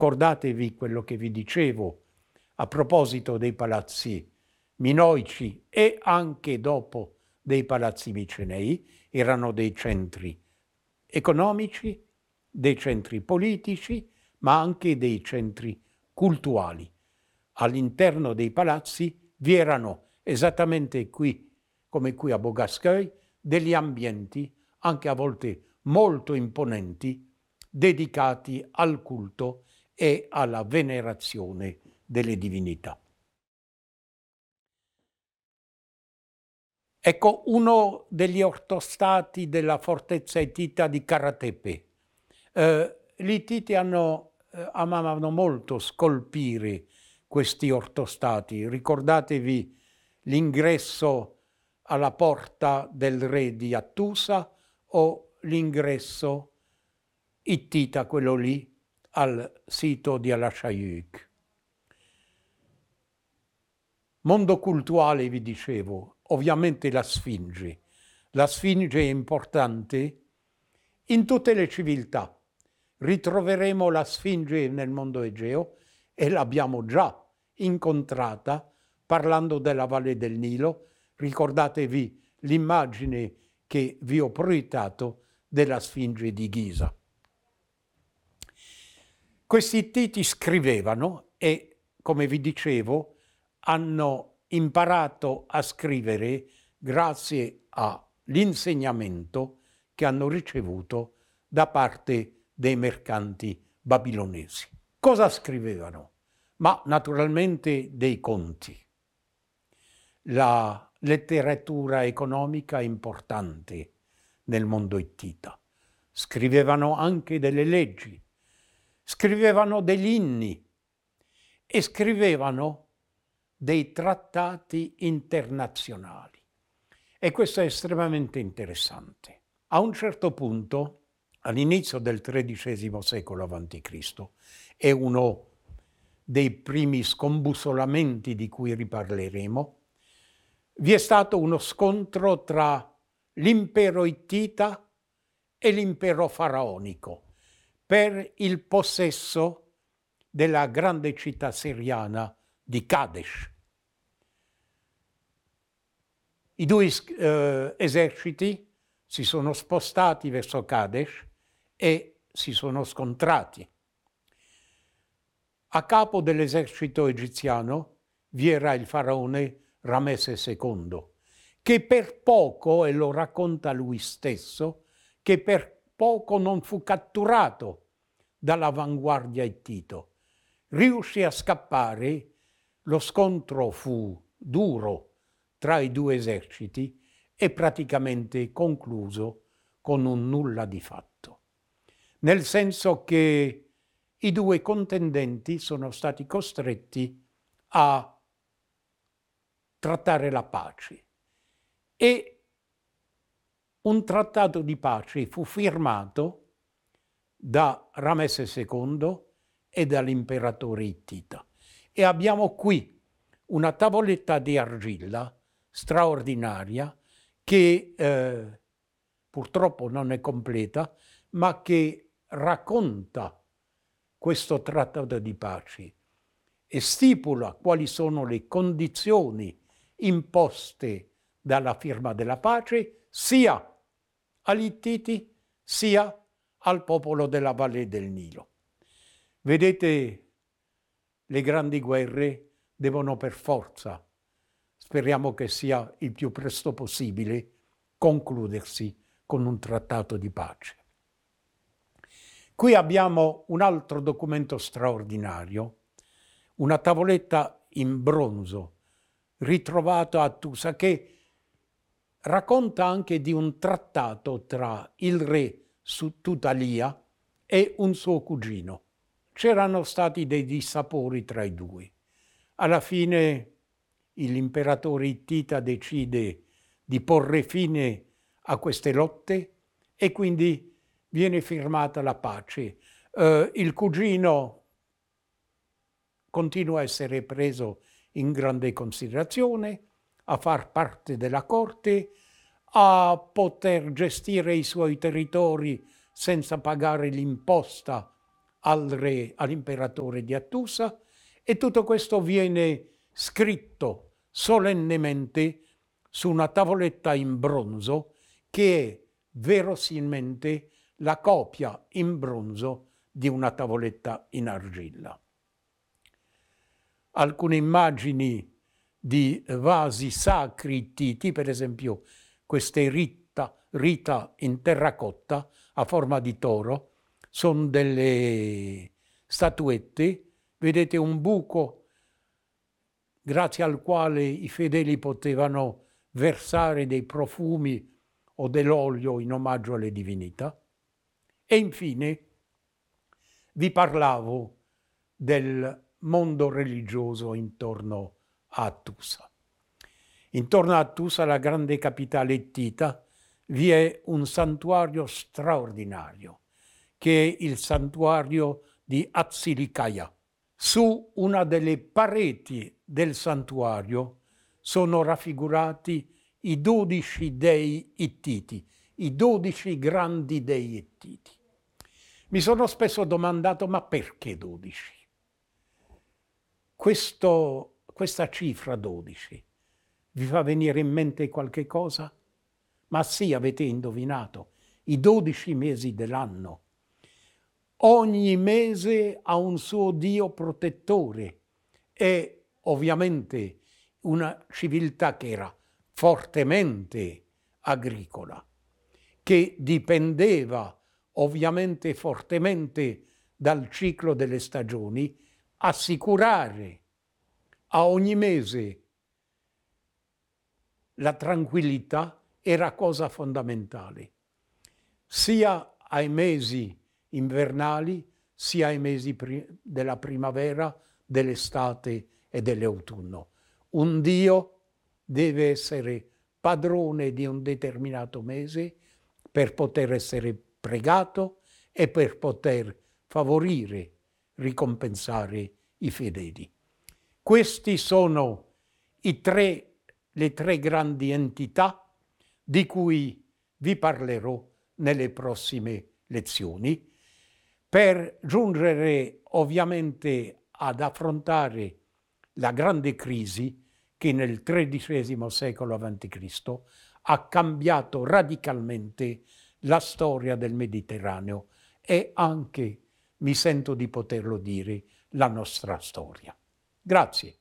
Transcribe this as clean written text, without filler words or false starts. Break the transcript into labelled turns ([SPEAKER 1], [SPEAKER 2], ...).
[SPEAKER 1] Ricordatevi quello che vi dicevo a proposito dei palazzi minoici e anche dopo dei palazzi micenei. Erano dei centri economici, dei centri politici, ma anche dei centri cultuali. All'interno dei palazzi vi erano, esattamente qui, come qui a Bogascoy, degli ambienti, anche a volte molto imponenti, dedicati al culto e alla venerazione delle divinità. Ecco uno degli ortostati della fortezza ittita di Karatepe. Gli Ittiti amavano molto scolpire questi ortostati. Ricordatevi l'ingresso alla porta del re di Attusa o l'ingresso ittita, quello lì, al sito di Al-Shayuk. Mondo cultuale, vi dicevo, ovviamente la Sfinge. La Sfinge è importante in tutte le civiltà. Ritroveremo la Sfinge nel mondo Egeo e l'abbiamo già incontrata parlando della Valle del Nilo. Ricordatevi l'immagine che vi ho proiettato della Sfinge di Ghisa. Questi Ittiti scrivevano e, come vi dicevo, hanno imparato a scrivere grazie all'insegnamento che hanno ricevuto da parte dei mercanti babilonesi. Cosa scrivevano? Ma naturalmente dei conti. La letteratura economica è importante nel mondo ittita. Scrivevano anche delle leggi, scrivevano degli inni e scrivevano dei trattati internazionali. E questo è estremamente interessante. A un certo punto, all'inizio del XIII secolo a.C., è uno dei primi scombussolamenti di cui riparleremo, vi è stato uno scontro tra l'impero ittita e l'impero faraonico per il possesso della grande città siriana di Kadesh. I due eserciti si sono spostati verso Kadesh e si sono scontrati. A capo dell'esercito egiziano vi era il faraone Ramesse II, che per poco, e lo racconta lui stesso, che per poco non fu catturato dall'avanguardia ittito. Riuscì a scappare, lo scontro fu duro tra i due eserciti e praticamente concluso con un nulla di fatto. Nel senso che i due contendenti sono stati costretti a trattare la pace e un trattato di pace fu firmato da Ramesse II e dall'imperatore ittita. E abbiamo qui una tavoletta di argilla straordinaria che purtroppo non è completa, ma che racconta questo trattato di pace e stipula quali sono le condizioni imposte dalla firma della pace sia agli Ittiti sia al popolo della Valle del Nilo. Vedete, le grandi guerre devono per forza, speriamo che sia il più presto possibile, concludersi con un trattato di pace. Qui abbiamo un altro documento straordinario, una tavoletta in bronzo ritrovata a Tusa che racconta anche di un trattato tra il re Tutalia e un suo cugino. C'erano stati dei dissapori tra i due. Alla fine l'imperatore ittita decide di porre fine a queste lotte e quindi viene firmata la pace. Il cugino continua a essere preso in grande considerazione, a far parte della corte, a poter gestire i suoi territori senza pagare l'imposta all'imperatore di Attusa, e tutto questo viene scritto solennemente su una tavoletta in bronzo che è verosimilmente la copia in bronzo di una tavoletta in argilla. Alcune immagini di vasi sacri ittiti, per esempio queste rita in terracotta a forma di toro, sono delle statuette, vedete un buco grazie al quale i fedeli potevano versare dei profumi o dell'olio in omaggio alle divinità. E infine vi parlavo del mondo religioso intorno a Attusa. Intorno a Attusa, la grande capitale ittita, vi è un santuario straordinario, che è il santuario di Atsilikaya. Su una delle pareti del santuario sono raffigurati i 12 dei ittiti, i 12 grandi dei ittiti. Mi sono spesso domandato, ma perché 12? Questa cifra 12 vi fa venire in mente qualche cosa? Ma sì, avete indovinato, i 12 mesi dell'anno. Ogni mese ha un suo Dio protettore e ovviamente una civiltà che era fortemente agricola, che dipendeva ovviamente fortemente dal ciclo delle stagioni, assicurare a ogni mese la tranquillità era cosa fondamentale, sia ai mesi invernali, sia ai mesi della primavera, dell'estate e dell'autunno. Un Dio deve essere padrone di un determinato mese per poter essere pregato e per poter favorire, ricompensare i fedeli. Questi sono le tre grandi entità di cui vi parlerò nelle prossime lezioni, per giungere ovviamente ad affrontare la grande crisi che nel XIII secolo a.C. ha cambiato radicalmente la storia del Mediterraneo e anche, mi sento di poterlo dire, la nostra storia. Grazie.